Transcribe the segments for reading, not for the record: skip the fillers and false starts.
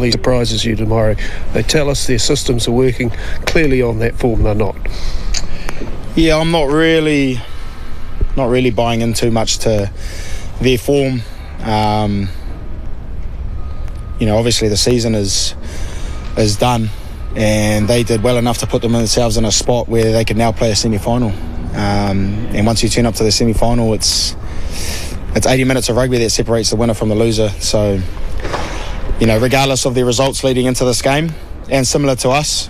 family surprises you tomorrow? They tell us their systems are working. Clearly on that form they're not. Yeah, I'm not really buying in too much to their form. Obviously the season is done, and they did well enough to put themselves in a spot where they could now play a semi-final. And once you turn up to the semi-final, it's 80 minutes of rugby that separates the winner from the loser. So, regardless of the results leading into this game, and similar to us,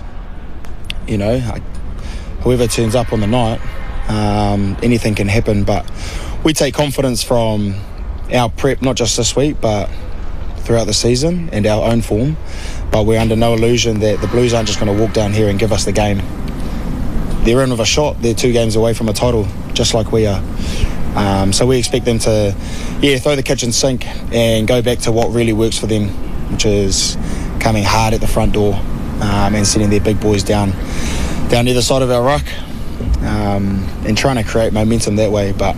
whoever turns up on the night, anything can happen. But we take confidence from our prep, not just this week, but throughout the season, and our own form. But we're under no illusion that the Blues aren't just going to walk down here and give us the game. They're in with a shot. They're 2 games away from a title, just like we are. So we expect them to, throw the kitchen sink and go back to what really works for them, which is coming hard at the front door and sending their big boys down either side of our ruck, and trying to create momentum that way. But,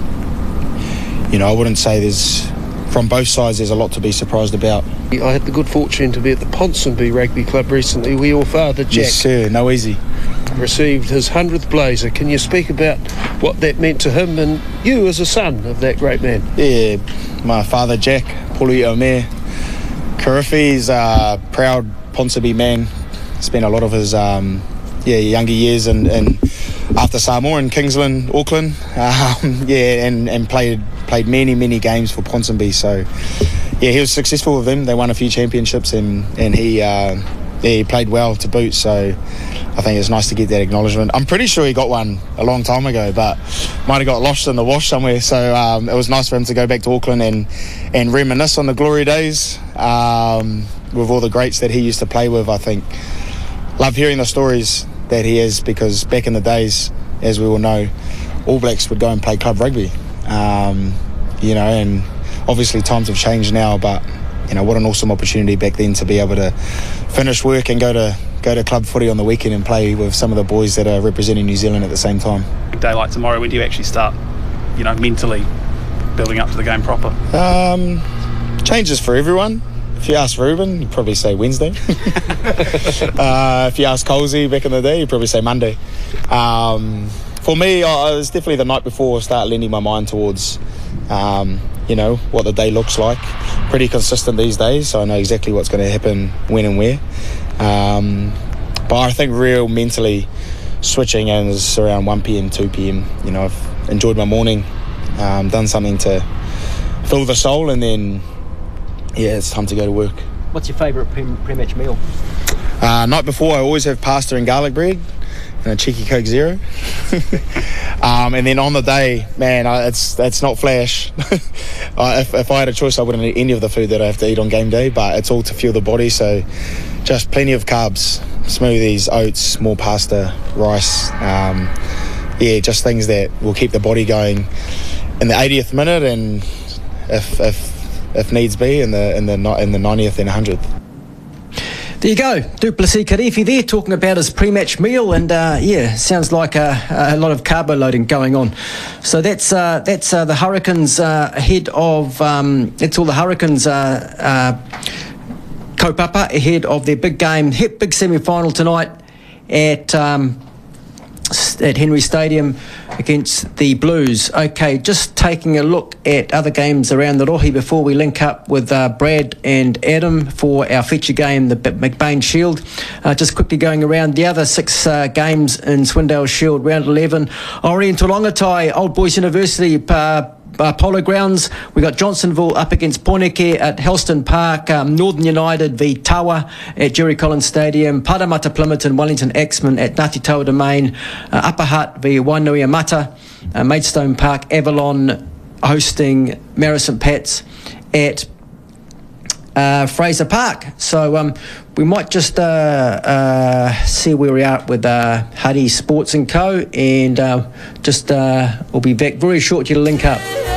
I wouldn't say from both sides there's a lot to be surprised about. I had the good fortune to be at the Ponsonby Rugby Club recently, where your father, Jack, yes, sir, no easy, received his 100th blazer. Can you speak about what that meant to him and you as a son of that great man? Yeah, my father, Jack, Puli Omer Karifi's a proud Ponsonby man. Spent a lot of his younger years in after Samoa in Kingsland, Auckland, and played many games for Ponsonby. So he was successful with them. They won a few championships, and he played well to boot. So I think it's nice to get that acknowledgement. I'm pretty sure he got one a long time ago, but might have got lost in the wash somewhere. So it was nice for him to go back to Auckland and reminisce on the glory days with all the greats that he used to play with. I think love hearing the stories that he has, because back in the days, as we all know, All Blacks would go and play club rugby, and obviously times have changed now, but what an awesome opportunity back then to be able to finish work and go to club footy on the weekend and play with some of the boys that are representing New Zealand at the same time. A day like tomorrow, when do you actually start, mentally building up to the game proper? Changes for everyone. If you ask Ruben, he'd probably say Wednesday. If you ask Colsey back in the day, he'd probably say Monday. For me, it was definitely the night before I start lending my mind towards, what the day looks like. Pretty consistent these days, so I know exactly what's going to happen when and where. But I think real mentally switching is around 1 p.m, 2 p.m. I've enjoyed my morning, done something to fill the soul, and then it's time to go to work. What's your favourite pre-match meal? Night before, I always have pasta and garlic bread and a cheeky Coke Zero. And then on the day, man, it's not flash. If I had a choice, I wouldn't eat any of the food that I have to eat on game day, but it's all to fuel the body. So just plenty of carbs, smoothies, oats, more pasta, rice. Just things that will keep the body going in the 80th minute, and if needs be, in the 90th and 100th. There you go, Du'Plessis Kirifi there talking about his pre-match meal, and sounds like a lot of carbo loading going on. So that's the Hurricanes ahead of it's all the Hurricanes kaupapa ahead of their big game, big semi-final tonight at Henry Stadium against the Blues. Okay, just taking a look at other games around the Rohi before we link up with Brad and Adam for our feature game, the McBain Shield. Just quickly going around the other 6 games in Swindale Shield, round 11. Oriental Ongatai, Old Boys University, Polo Grounds. We got Johnsonville up against Poineke at Helston Park, Northern United v Tawa at Jerry Collins Stadium, Parramatta Plymouth and Wellington Axemen at Ngāti Tawa Domain, Upper Hutt v Wainui Mata, Maidstone Park, Avalon hosting Mara St Pat's at Fraser Park. So we might just see where we are with Huddy Sports & Co, and we'll be back very shortly to link up.